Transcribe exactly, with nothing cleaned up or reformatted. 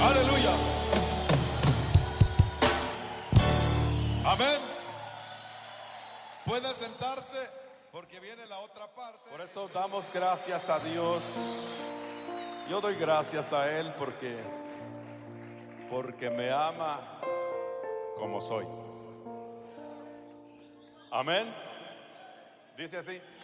Aleluya. Amén. Puede sentarse porque viene la otra parte. Por eso damos gracias a Dios. Yo doy gracias a Él porque porque me ama como soy. Amén. Dice así.